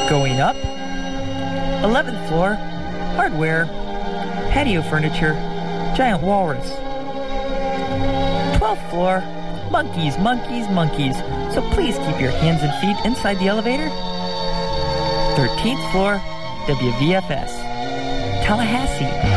Going up, 11th floor, hardware, patio furniture, giant walrus. 12th floor, monkeys, monkeys, monkeys. So please keep your hands and feet inside the elevator. 13th floor, WVFS, Tallahassee.